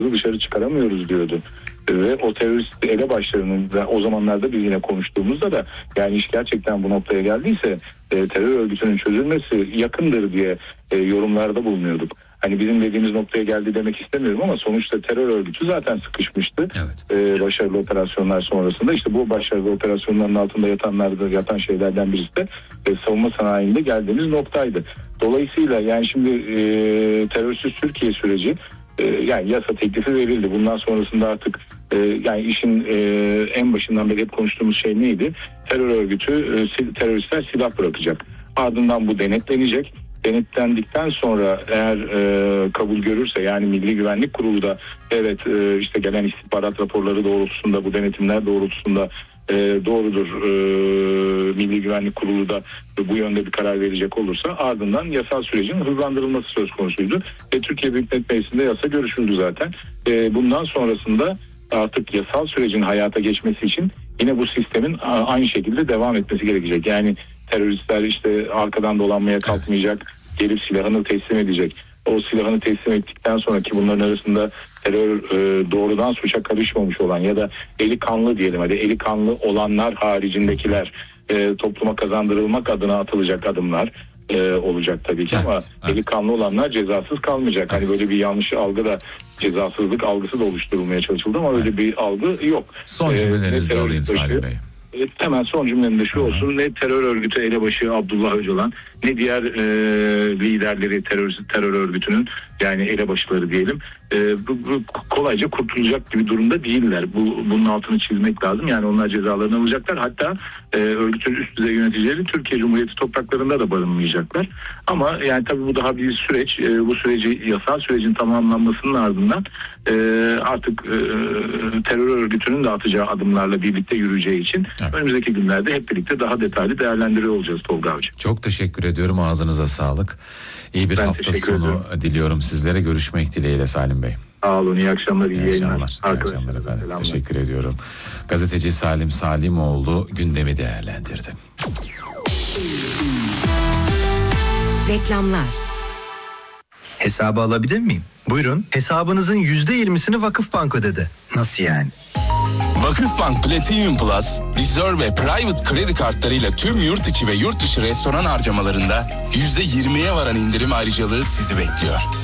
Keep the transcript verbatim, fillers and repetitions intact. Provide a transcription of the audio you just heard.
dışarı çıkaramıyoruz diyordu. Ve o terörist elebaşlarının da o zamanlarda biz yine konuştuğumuzda da yani iş gerçekten bu noktaya geldiyse e, terör örgütünün çözülmesi yakındır diye e, yorumlarda bulunuyorduk. Hani bizim dediğimiz noktaya geldi demek istemiyorum ama sonuçta terör örgütü zaten sıkışmıştı. Evet. Ee, başarılı operasyonlar sonrasında işte bu başarılı operasyonların altında yatanlarda yatan şeylerden birisi de e, savunma sanayinde geldiğimiz noktaydı. Dolayısıyla yani şimdi e, terörsüz Türkiye süreci e, yani yasa teklifi verildi. Bundan sonrasında artık e, yani işin e, en başından beri hep konuştuğumuz şey neydi? Terör örgütü e, teröristler silah bırakacak. Ardından bu denetlenecek. Denetlendikten sonra eğer e, kabul görürse yani Milli Güvenlik Kurulu da evet e, işte gelen istihbarat raporları doğrultusunda bu denetimler doğrultusunda e, doğrudur e, Milli Güvenlik Kurulu da bu yönde bir karar verecek olursa ardından yasal sürecin hızlandırılması söz konusuydu. Ve Türkiye Büyük Millet Meclisi'nde yasa görüşüldü zaten. E, bundan sonrasında artık yasal sürecin hayata geçmesi için yine bu sistemin aynı şekilde devam etmesi gerekecek. Yani teröristler işte arkadan dolanmaya kalkmayacak, gelip silahını teslim edecek. O silahını teslim ettikten sonra ki bunların arasında terör e, doğrudan suça karışmamış olan ya da eli kanlı diyelim hadi eli kanlı olanlar haricindekiler e, topluma kazandırılmak adına atılacak adımlar e, olacak tabii ki evet, ama evet. Eli kanlı olanlar cezasız kalmayacak. Evet. Hani böyle bir yanlış algı da cezasızlık algısı da oluşturulmaya çalışıldı ama evet. Öyle bir algı yok. Son cümlelerinizi e, alayım Salim Bey. Hemen son cümlemde şu olsun, ne terör örgütü elebaşı Abdullah Öcalan ne diğer e, liderleri terör, terör örgütünün yani elebaşıları diyelim e, bu, bu kolayca kurtulacak gibi durumda değiller. Bu, bunun altını çizmek lazım. Yani onlar cezalarını alacaklar. Hatta e, örgütün üst düzey yöneticileri Türkiye Cumhuriyeti topraklarında da barınmayacaklar. Ama yani tabii bu daha bir süreç. E, bu süreci yasal sürecin tamamlanmasının ardından e, artık e, terör örgütünün de atacağı adımlarla birlikte yürüyeceği için evet. Önümüzdeki günlerde hep birlikte daha detaylı değerlendiriyor olacağız Tolga Avcı. Çok teşekkür ediyorum. Ağzınıza sağlık. İyi bir ben hafta sonu ederim. Diliyorum sizlere. Görüşmek dileğiyle Salim Bey. Sağ olun. İyi akşamlar. İyi, iyi yayınlar. İyi akşamlar efendim. Selamlar. Teşekkür ediyorum. Gazeteci Salim Salimoğlu gündemi değerlendirdi. Reklamlar. Hesabı alabilir miyim? Buyurun. Hesabınızın yüzde yirmisini Vakıfbank ödedi. Nasıl yani? Vakıfbank Platinum Plus, Reserve ve Private kredi kartlarıyla tüm yurt içi ve yurt dışı restoran harcamalarında yüzde yirmiye varan indirim ayrıcalığı sizi bekliyor.